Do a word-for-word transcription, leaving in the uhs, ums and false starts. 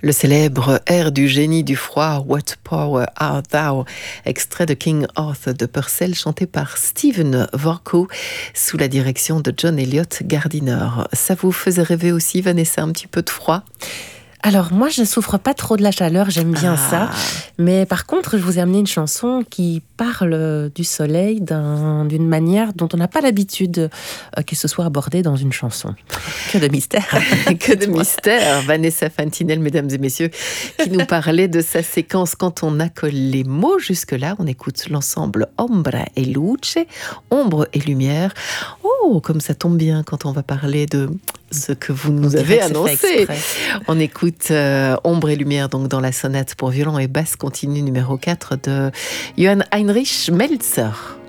Le célèbre air du génie du froid, What Power Art Thou, extrait de King Arthur de Purcell, chanté par Stephen Vorko, sous la direction de John Elliott Gardiner. Ça vous faisait rêver aussi, Vanessa, un petit peu de froid ? Alors moi, je ne souffre pas trop de la chaleur, j'aime bien ah. ça. Mais par contre, je vous ai amené une chanson qui parle du soleil d'un, d'une manière dont on n'a pas l'habitude euh, que ce soit abordé dans une chanson. Que de mystère. Que de mystère. Vanessa Fantinel, mesdames et messieurs, qui nous parlait de sa séquence Quand on accole les mots. Jusque-là, on écoute l'ensemble Ombra e Luce, ombre et lumière. Oh, comme ça tombe bien quand on va parler de ce que vous nous avez annoncé. On écoute euh, Ombre et lumière donc dans la sonate pour violon et basse continue numéro quatre de Johann Heinrich Melzer.